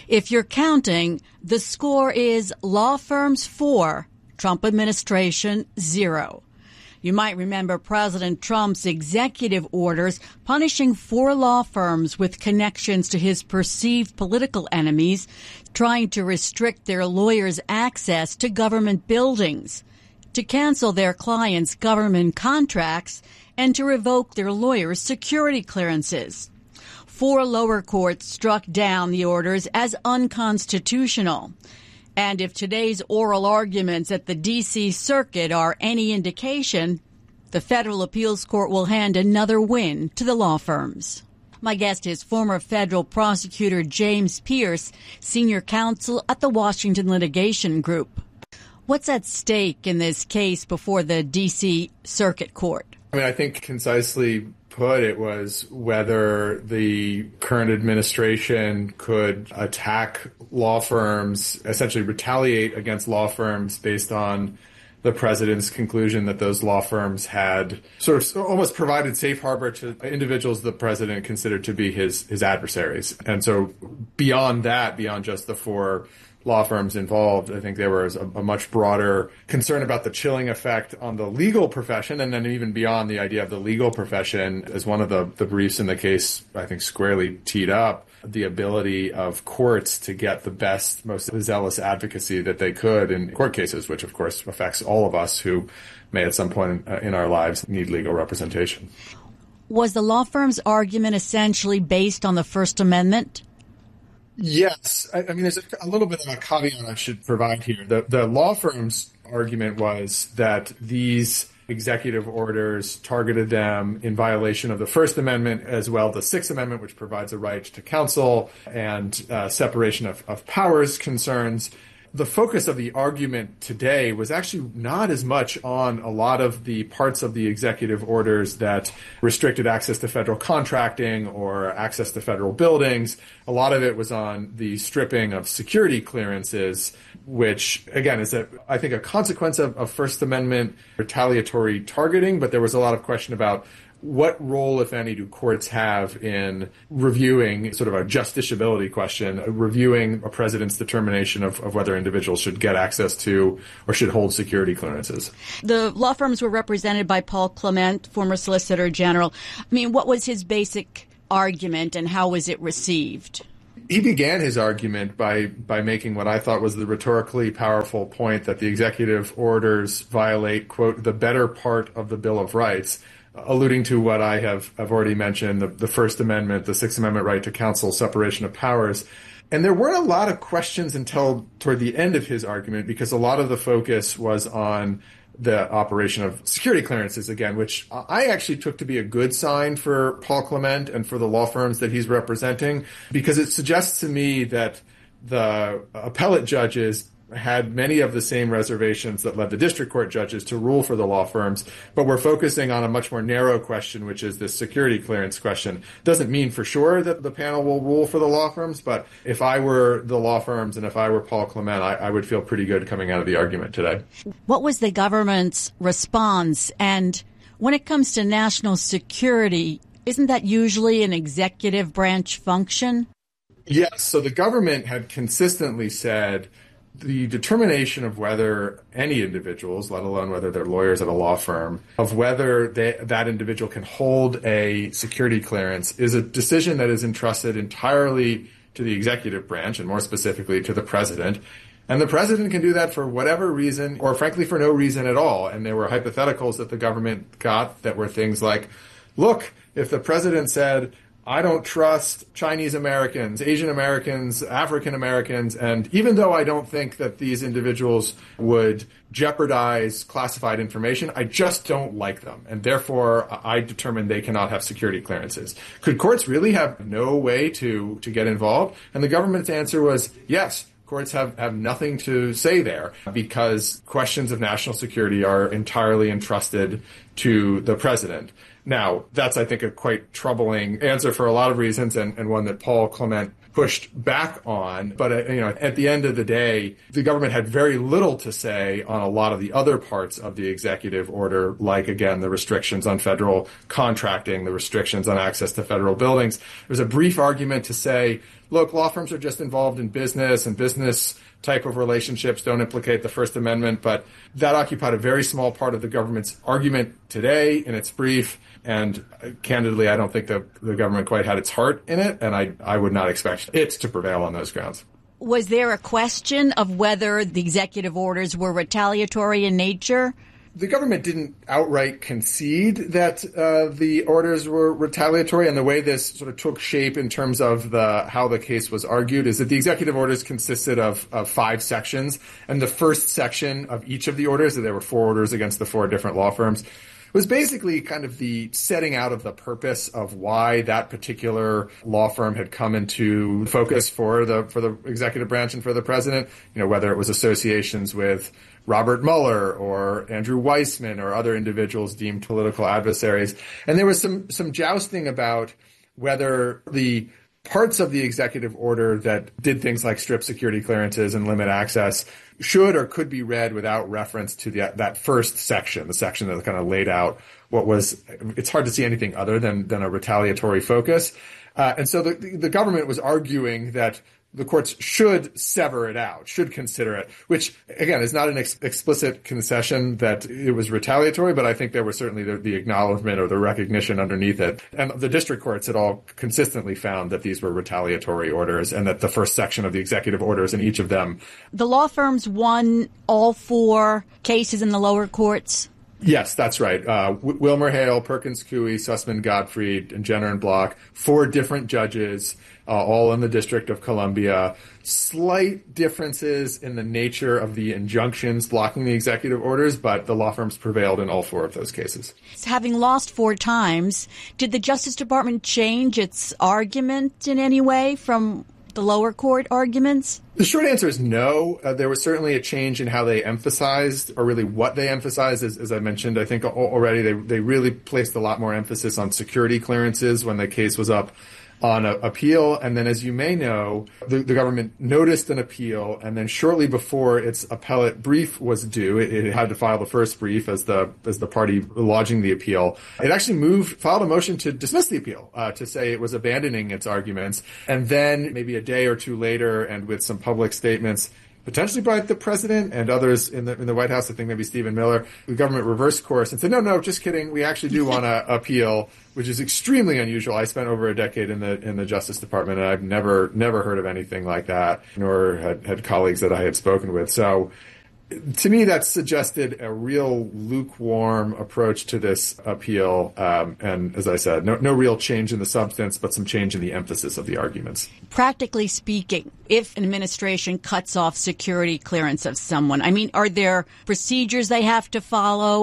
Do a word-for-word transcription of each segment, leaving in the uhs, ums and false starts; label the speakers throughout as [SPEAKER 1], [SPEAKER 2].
[SPEAKER 1] If you're counting, the score is law firms four, Trump administration zero. You might remember President Trump's executive orders punishing four law firms with connections to his perceived political enemies, trying to restrict their lawyers' access to government buildings, to cancel their clients' government contracts, and to revoke their lawyers' security clearances. Four lower courts struck down the orders as unconstitutional. And if today's oral arguments at the D C Circuit are any indication, the Federal Appeals Court will hand another win to the law firms. My guest is former federal prosecutor James Pierce, senior counsel at the Washington Litigation Group. What's at stake in this case before the D C Circuit Court?
[SPEAKER 2] I mean, I think concisely put, it was whether the current administration could attack law firms, essentially retaliate against law firms based on the president's conclusion that those law firms had sort of almost provided safe harbor to individuals the president considered to be his, his adversaries. And so beyond that, beyond just the four law firms involved, I think there was a, a much broader concern about the chilling effect on the legal profession, and then even beyond the idea of the legal profession, as one of the, the briefs in the case, I think, squarely teed up, the ability of courts to get the best, most zealous advocacy that they could in court cases, which of course affects all of us who may at some point in, in our lives need legal representation.
[SPEAKER 1] Was the law firm's argument essentially based on the First Amendment?
[SPEAKER 2] Yes. I, I mean, there's a, a little bit of a caveat I should provide here. The, the law firm's argument was that these executive orders targeted them in violation of the First Amendment, as well as the Sixth Amendment, which provides a right to counsel, and uh, separation of, of powers concerns. The focus of the argument today was actually not as much on a lot of the parts of the executive orders that restricted access to federal contracting or access to federal buildings. A lot of it was on the stripping of security clearances, which, again, is, a, I think, a consequence of, of First Amendment retaliatory targeting. But there was a lot of question about what role, if any, do courts have in reviewing sort of a justiciability question, reviewing a president's determination of, of whether individuals should get access to or should hold security clearances?
[SPEAKER 1] The law firms were represented by Paul Clement, former Solicitor General. I mean, what was his basic argument and how was it received?
[SPEAKER 2] He began his argument by, by making what I thought was the rhetorically powerful point that the executive orders violate, quote, the better part of the Bill of Rights, alluding to what I have I've already mentioned, the, the First Amendment, the Sixth Amendment right to counsel, separation of powers. And there weren't a lot of questions until toward the end of his argument, because a lot of the focus was on the operation of security clearances again, which I actually took to be a good sign for Paul Clement and for the law firms that he's representing, because it suggests to me that the appellate judges had many of the same reservations that led the district court judges to rule for the law firms, but we're focusing on a much more narrow question, which is this security clearance question. Doesn't mean for sure that the panel will rule for the law firms, but if I were the law firms and if I were Paul Clement, I, I would feel pretty good coming out of the argument today.
[SPEAKER 1] What was the government's response? And when it comes to national security, isn't that usually an executive branch function?
[SPEAKER 2] Yes. So the government had consistently said the determination of whether any individuals, let alone whether they're lawyers at a law firm, of whether they, that individual can hold a security clearance is a decision that is entrusted entirely to the executive branch, and more specifically to the president. And the president can do that for whatever reason, or frankly for no reason at all. And there were hypotheticals that the government got that were things like, look, if the president said, I don't trust Chinese Americans, Asian Americans, African Americans, and even though I don't think that these individuals would jeopardize classified information, I just don't like them, and therefore I determine they cannot have security clearances. Could courts really have no way to, to get involved? And the government's answer was yes. Courts have, have nothing to say there because questions of national security are entirely entrusted to the president. Now, that's, I think, a quite troubling answer for a lot of reasons, and, and one that Paul Clement pushed back on. But, uh, you know, at the end of the day, the government had very little to say on a lot of the other parts of the executive order, like, again, the restrictions on federal contracting, the restrictions on access to federal buildings. There's a brief argument to say, look, law firms are just involved in business, and business type of relationships don't implicate the First Amendment. But that occupied a very small part of the government's argument today in its brief. And uh, candidly, I don't think the, the government quite had its heart in it, and I, I would not expect it to prevail on those grounds.
[SPEAKER 1] Was there a question of whether the executive orders were retaliatory in nature?
[SPEAKER 2] The government didn't outright concede that uh, the orders were retaliatory, and the way this sort of took shape in terms of the how the case was argued is that the executive orders consisted of, of five sections, and the first section of each of the orders, there were four orders against the four different law firms, was basically kind of the setting out of the purpose of why that particular law firm had come into focus for the for the executive branch and for the president. You know, whether it was associations with Robert Mueller or Andrew Weissman or other individuals deemed political adversaries. And there was some some jousting about whether the parts of the executive order that did things like strip security clearances and limit access should or could be read without reference to the, that first section, the section that kind of laid out what was, it's hard to see anything other than, than a retaliatory focus. Uh, and so the, the government was arguing that the courts should sever it out, should consider it, which, again, is not an ex- explicit concession that it was retaliatory, but I think there was certainly the, the acknowledgement or the recognition underneath it. And the district courts had all consistently found that these were retaliatory orders and that the first section of the executive orders in each of them.
[SPEAKER 1] The law firms won all four cases in the lower courts?
[SPEAKER 2] Yes, that's right. Uh, w- Wilmer Hale, Perkins Coie, Sussman Gottfried, and Jenner and Block, four different judges, uh, all in the District of Columbia. Slight differences in the nature of the injunctions blocking the executive orders, but the law firms prevailed in all four of those cases.
[SPEAKER 1] Having lost four times, did the Justice Department change its argument in any way from the lower court arguments?
[SPEAKER 2] The short answer is no. Uh, there was certainly a change in how they emphasized, or really what they emphasized. As, as I mentioned, I think already they, they really placed a lot more emphasis on security clearances when the case was up on a, appeal. And then, as you may know, the, the government noticed an appeal, and then shortly before its appellate brief was due, it, it had to file the first brief as the as the party lodging the appeal. It actually moved, filed a motion to dismiss the appeal, uh, to say it was abandoning its arguments. And then maybe a day or two later, and with some public statements, potentially by the president and others in the in the White House, I think maybe Stephen Miller, the government reversed course and said, no, no, just kidding. We actually do want to appeal, which is extremely unusual. I spent over a decade in the in the Justice Department, and I've never never heard of anything like that, nor had, had colleagues that I had spoken with. So to me, that suggested a real lukewarm approach to this appeal. Um, and as I said, no, no real change in the substance, but some change in the emphasis of the arguments.
[SPEAKER 1] Practically speaking, if an administration cuts off security clearance of someone, I mean, are there procedures they have to follow?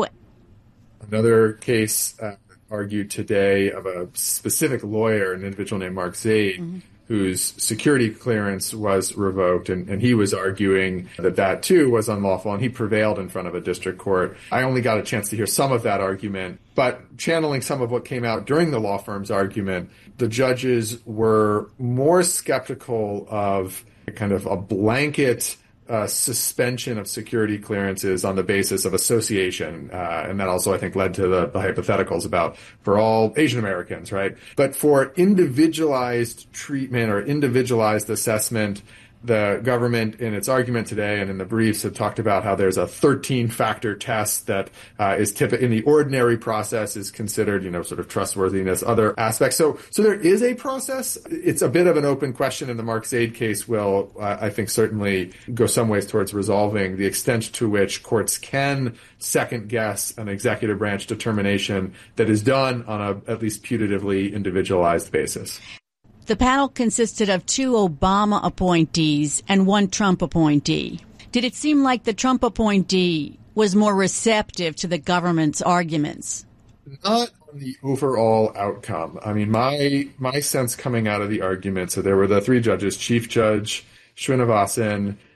[SPEAKER 2] Another case uh, argued today of a specific lawyer, an individual named Mark Zaid, mm-hmm. whose security clearance was revoked, and, and he was arguing that that, too, was unlawful, and he prevailed in front of a district court. I only got a chance to hear some of that argument, but channeling some of what came out during the law firm's argument, the judges were more skeptical of kind of a blanket Uh, suspension of security clearances on the basis of association. Uh, and that also, I think, led to the, the hypotheticals about for all Asian Americans, right? But for individualized treatment or individualized assessment, the government in its argument today and in the briefs have talked about how there's a thirteen factor test that uh, is typical in the ordinary process is considered, you know, sort of trustworthiness, other aspects. So, so there is a process. It's a bit of an open question, and the Mark Zaid case will, uh, I think, certainly go some ways towards resolving the extent to which courts can second guess an executive branch determination that is done on a at least putatively individualized basis.
[SPEAKER 1] The panel consisted of two Obama appointees and one Trump appointee. Did it seem like the Trump appointee was more receptive to the government's arguments?
[SPEAKER 2] Not on the overall outcome. I mean, my my sense coming out of the argument, so there were the three judges, Chief Judge Srinivasan,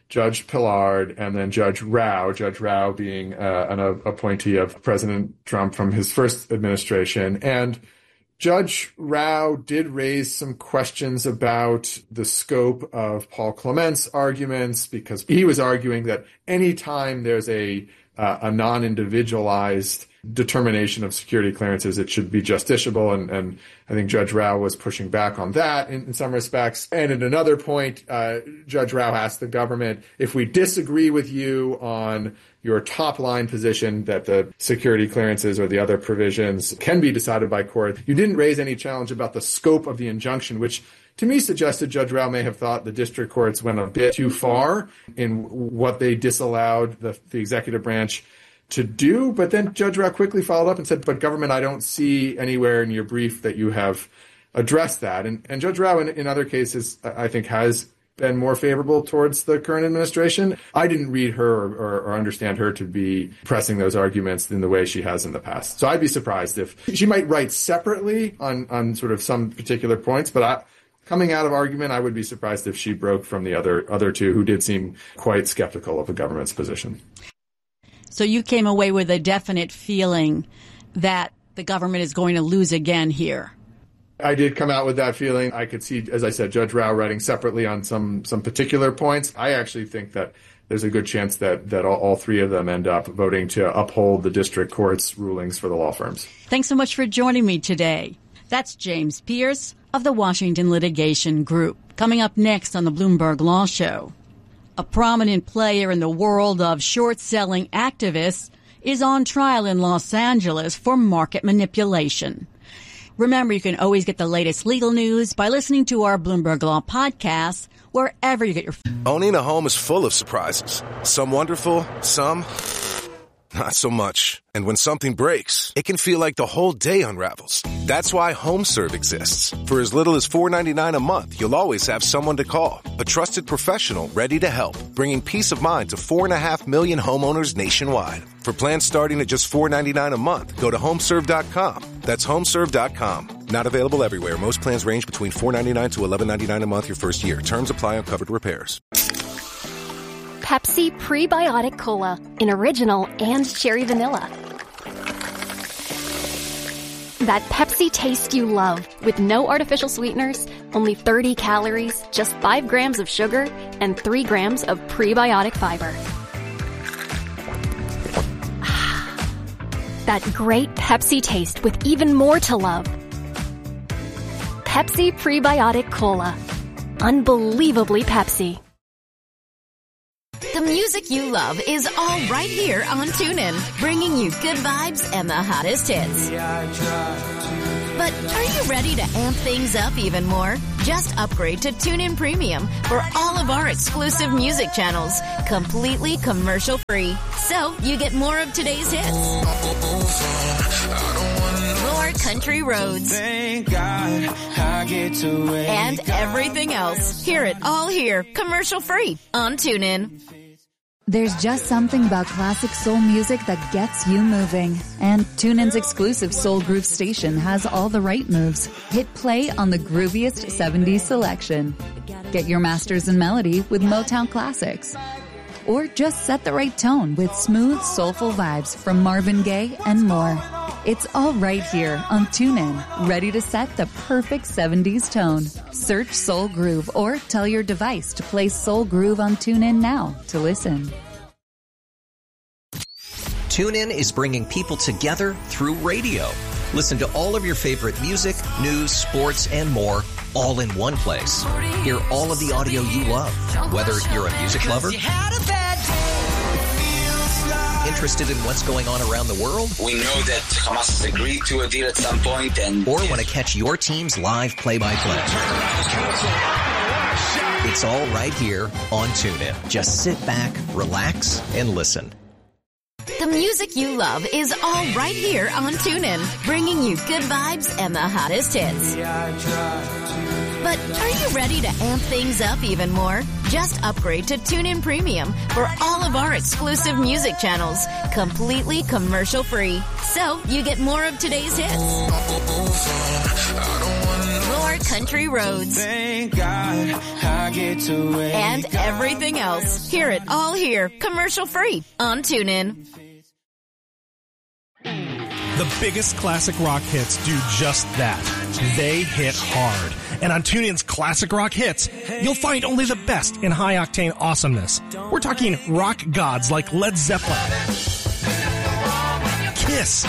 [SPEAKER 2] Judge Pillard, and then Judge Rao, Judge Rao being uh, an uh, appointee of President Trump from his first administration. And Judge Rao did raise some questions about the scope of Paul Clement's arguments, because he was arguing that anytime there's a uh, a non-individualized determination of security clearances, it should be justiciable. And, and I think Judge Rao was pushing back on that in, in some respects. And at another point, uh, Judge Rao asked the government, if we disagree with you on your top line position that the security clearances or the other provisions can be decided by court, you didn't raise any challenge about the scope of the injunction, which to me suggested Judge Rao may have thought the district courts went a bit too far in what they disallowed the, the executive branch to do. But then Judge Rao quickly followed up and said, but government, I don't see anywhere in your brief that you have addressed that. And, and Judge Rao, in, in other cases, I think has been more favorable towards the current administration. I didn't read her or, or, or understand her to be pressing those arguments in the way she has in the past. So I'd be surprised if she might write separately on, on sort of some particular points, but I, coming out of argument, I would be surprised if she broke from the other, other two who did seem quite skeptical of the government's position.
[SPEAKER 1] So you came away with a definite feeling that the government is going to lose again here.
[SPEAKER 2] I did come out with that feeling. I could see, as I said, Judge Rao writing separately on some some particular points. I actually think that there's a good chance that, that all, all three of them end up voting to uphold the district court's rulings for the law firms.
[SPEAKER 1] Thanks so much for joining me today. That's James Pierce of the Washington Litigation Group. Coming up next on the Bloomberg Law Show. A prominent player in the world of short-selling activists is on trial in Los Angeles for market manipulation. Remember, you can always get the latest legal news by listening to our Bloomberg Law podcast wherever you get your...
[SPEAKER 3] Owning a home is full of surprises. Some wonderful, some not so much. And when something breaks, it can feel like the whole day unravels. That's why HomeServe exists. For as little as four dollars and ninety-nine cents a month, you'll always have someone to call. A trusted professional ready to help, bringing peace of mind to four and a half million homeowners nationwide. For plans starting at just four dollars and ninety-nine cents a month, go to homeserve dot com. That's homeserve dot com. Not available everywhere. Most plans range between four dollars and ninety-nine cents to eleven dollars and ninety-nine cents a month your first year. Terms apply on covered repairs.
[SPEAKER 4] Pepsi Prebiotic Cola in original and cherry vanilla. That Pepsi taste you love with no artificial sweeteners, only thirty calories, just five grams of sugar, and three grams of prebiotic fiber. That great Pepsi taste with even more to love. Pepsi Prebiotic Cola. Unbelievably Pepsi.
[SPEAKER 5] The music you love is all right here on TuneIn, bringing you good vibes and the hottest hits. But are you ready to amp things up even more? Just upgrade to TuneIn Premium for all of our exclusive music channels, completely commercial-free. So you get more of today's hits, more country roads, and everything else. Hear it all here, commercial-free on TuneIn.
[SPEAKER 6] There's just something about classic soul music that gets you moving. And TuneIn's exclusive Soul Groove station has all the right moves. Hit play on the grooviest seventies selection. Get your masters in melody with Motown classics. Or just set the right tone with smooth, soulful vibes from Marvin Gaye and more. It's all right here on TuneIn, ready to set the perfect seventies tone. Search Soul Groove or tell your device to play Soul Groove on TuneIn now to listen.
[SPEAKER 7] TuneIn is bringing people together through radio. Listen to all of your favorite music, news, sports, and more all in one place. Hear all of the audio you love, whether you're a music lover, interested in what's going on around the world,
[SPEAKER 8] we know that Hamas has agreed to a deal at some point, and
[SPEAKER 7] or want to catch your team's live play-by-play. It's all right here on TuneIn. Just sit back, relax, and listen.
[SPEAKER 5] The music you love is all right here on TuneIn, bringing you good vibes and the hottest hits. But are you ready to amp things up even more? Just upgrade to TuneIn Premium for all of our exclusive music channels, completely commercial-free. So you get more of today's hits, more country roads, and everything else. Hear it all here, commercial free on TuneIn.
[SPEAKER 9] The biggest classic rock hits do just that. They hit hard. And on TuneIn's Classic Rock Hits, you'll find only the best in high-octane awesomeness. We're talking rock gods like Led Zeppelin, Kiss,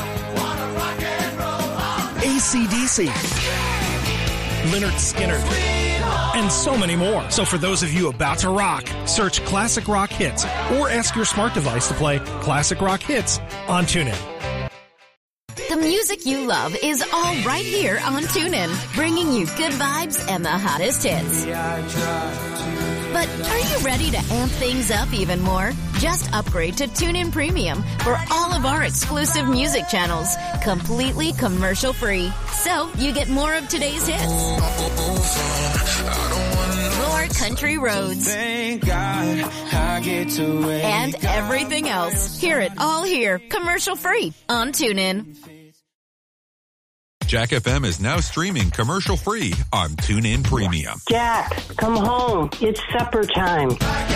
[SPEAKER 9] A C D C, Lynyrd Skynyrd, and so many more. So for those of you about to rock, search Classic Rock Hits or ask your smart device to play Classic Rock Hits on TuneIn.
[SPEAKER 5] The music you love is all right here on TuneIn, bringing you good vibes and the hottest hits. But are you ready to amp things up even more? Just upgrade to TuneIn Premium for all of our exclusive music channels, completely commercial free. So you get more of today's hits. More country roads. And everything else. Hear it all here, commercial free on TuneIn.
[SPEAKER 10] Jack F M is now streaming commercial-free on TuneIn Premium.
[SPEAKER 11] Jack, come home. It's supper time.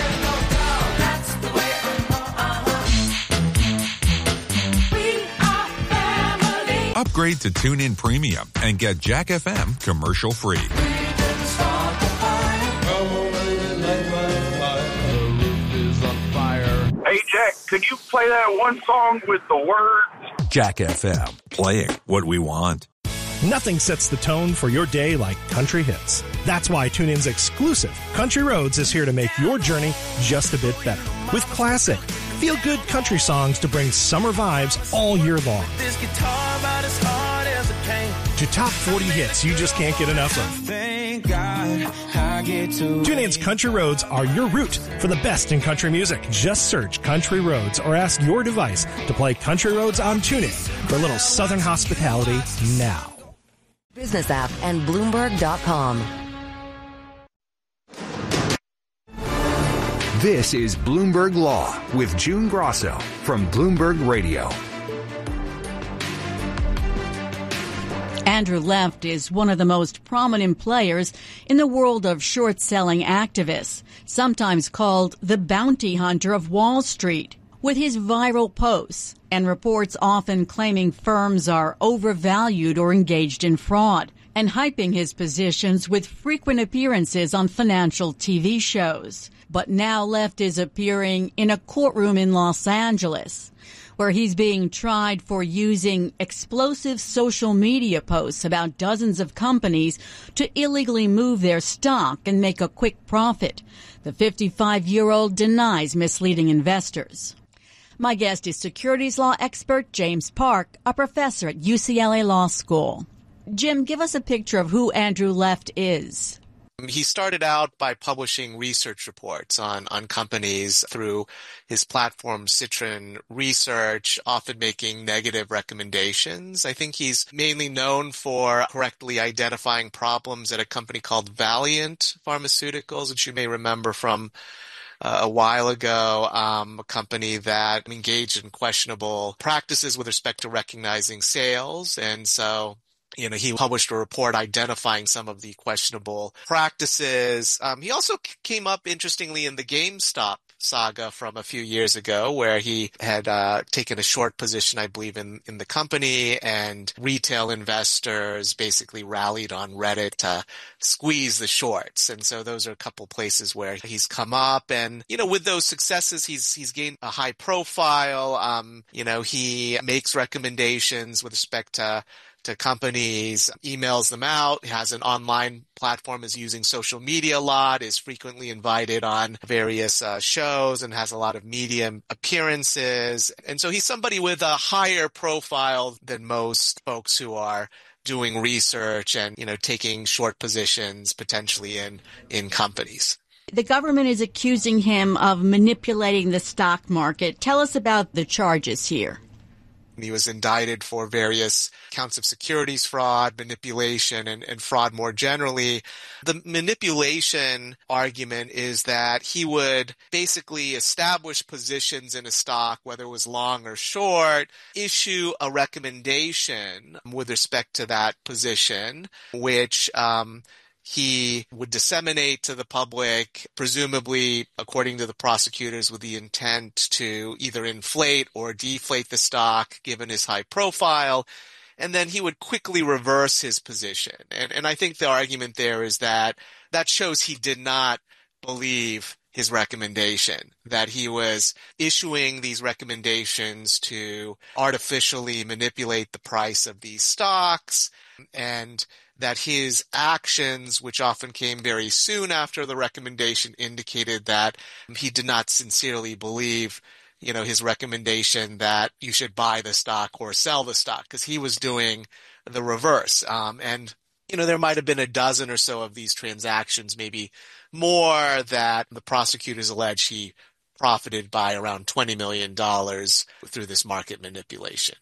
[SPEAKER 10] Upgrade to TuneIn Premium and get Jack F M commercial-free.
[SPEAKER 12] Hey, Jack, could you play that one song with the words?
[SPEAKER 10] Jack F M, playing what we want.
[SPEAKER 9] Nothing sets the tone for your day like country hits. That's why TuneIn's exclusive Country Roads is here to make your journey just a bit better. With classic, feel-good country songs to bring summer vibes all year long. To top forty hits you just can't get enough of. TuneIn's Country Roads are your route for the best in country music. Just search Country Roads or ask your device to play Country Roads on TuneIn for a little Southern hospitality now.
[SPEAKER 13] Business app and Bloomberg dot com.
[SPEAKER 14] This is Bloomberg Law with June Grosso from Bloomberg Radio.
[SPEAKER 1] Andrew Left is one of the most prominent players in the world of short-selling activists, sometimes called the bounty hunter of Wall Street. With his viral posts and reports often claiming firms are overvalued or engaged in fraud, and hyping his positions with frequent appearances on financial T V shows. But now Left is appearing in a courtroom in Los Angeles, where he's being tried for using explosive social media posts about dozens of companies to illegally move their stock and make a quick profit. The fifty-five-year-old denies misleading investors. My guest is securities law expert James Park, a professor at U C L A Law School. Jim, give us a picture of who Andrew Left is.
[SPEAKER 15] He started out by publishing research reports on, on companies through his platform Citron Research, often making negative recommendations. I think he's mainly known for correctly identifying problems at a company called Valiant Pharmaceuticals, which you may remember from uh, a while ago, um, a company that engaged in questionable practices with respect to recognizing sales. And so You know, he published a report identifying some of the questionable practices. Um, he also c- came up, interestingly, in the GameStop saga from a few years ago, where he had uh, taken a short position, I believe, in, in the company, and retail investors basically rallied on Reddit to squeeze the shorts. And so those are a couple places where he's come up. And, you know, with those successes, he's he's gained a high profile. Um, you know, he makes recommendations with respect to to companies, emails them out, has an online platform, is using social media a lot, is frequently invited on various uh, shows, and has a lot of media appearances. And so he's somebody with a higher profile than most folks who are doing research and, you know, taking short positions potentially in, in companies.
[SPEAKER 1] The government is accusing him of manipulating the stock market. Tell us about the charges here.
[SPEAKER 15] He was indicted for various counts of securities fraud, manipulation, and, and fraud more generally. The manipulation argument is that he would basically establish positions in a stock, whether it was long or short, issue a recommendation with respect to that position, which um, he would disseminate to the public, presumably, according to the prosecutors, with the intent to either inflate or deflate the stock, given his high profile. And then he would quickly reverse his position. And, and I think the argument there is that that shows he did not believe his recommendation, that he was issuing these recommendations to artificially manipulate the price of these stocks, and that his actions, which often came very soon after the recommendation, indicated that he did not sincerely believe, you know, his recommendation that you should buy the stock or sell the stock, because he was doing the reverse. Um, and, you know, there might have been a dozen or so of these transactions, maybe more, that the prosecutors allege he profited by around twenty million dollars through this market manipulation.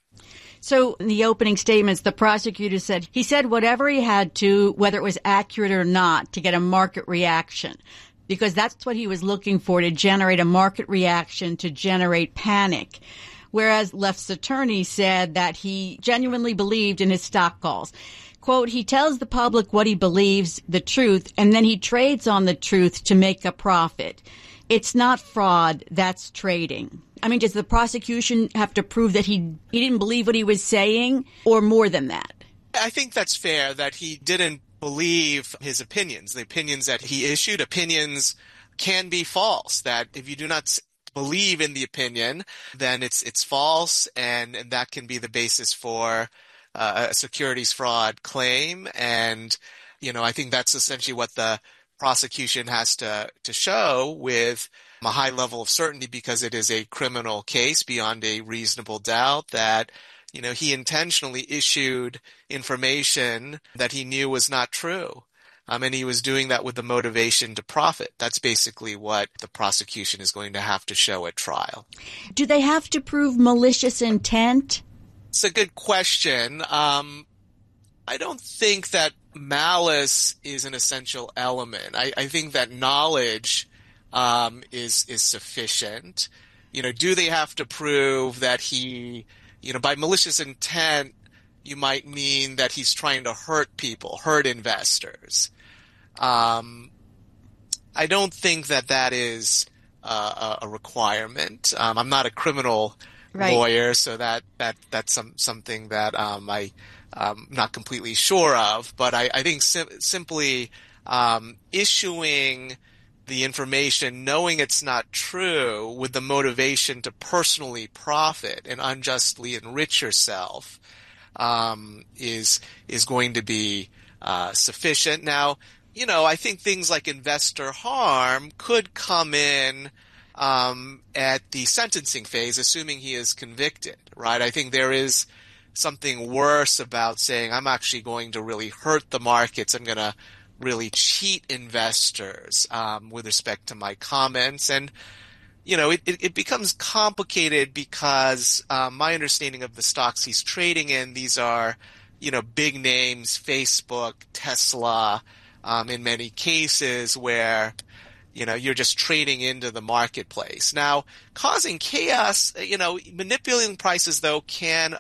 [SPEAKER 1] So in the opening statements, the prosecutor said he said whatever he had to, whether it was accurate or not, to get a market reaction, because that's what he was looking for, to generate a market reaction, to generate panic. Whereas Left's attorney said that he genuinely believed in his stock calls. Quote, he tells the public what he believes, the truth, and then he trades on the truth to make a profit. It's not fraud, that's trading. I mean, does the prosecution have to prove that he, he didn't believe what he was saying, or more than that?
[SPEAKER 15] I think that's fair, that he didn't believe his opinions, the opinions that he issued. Opinions can be false, that if you do not believe in the opinion, then it's it's false, and, and that can be the basis for uh, a securities fraud claim. And, you know, I think that's essentially what the prosecution has to, to show with a high level of certainty, because it is a criminal case beyond a reasonable doubt, that, you know, he intentionally issued information that he knew was not true. Um, and he was doing that with the motivation to profit. That's basically what the prosecution is going to have to show at trial.
[SPEAKER 1] Do they have to prove malicious intent?
[SPEAKER 15] It's a good question. Um, I don't think that malice is an essential element. I, I think that knowledge um, is is sufficient. You know, do they have to prove that he, you know, by malicious intent, you might mean that he's trying to hurt people, hurt investors. Um, I don't think that that is uh, a requirement. Um, I'm not a criminal right. lawyer, so that, that that's some something that um, I I'm not completely sure of. But I, I think sim- simply um, issuing the information, knowing it's not true, with the motivation to personally profit and unjustly enrich yourself, um, is is going to be uh, sufficient. Now, you know, I think things like investor harm could come in um, at the sentencing phase, assuming he is convicted, right? I think there is something worse about saying, I'm actually going to really hurt the markets. I'm going to really cheat investors um, with respect to my comments. And, you know, it, it, it becomes complicated because um, my understanding of the stocks he's trading in, these are, you know, big names, Facebook, Tesla, um, in many cases where, you know, you're just trading into the marketplace. Now, causing chaos, you know, manipulating prices, though, can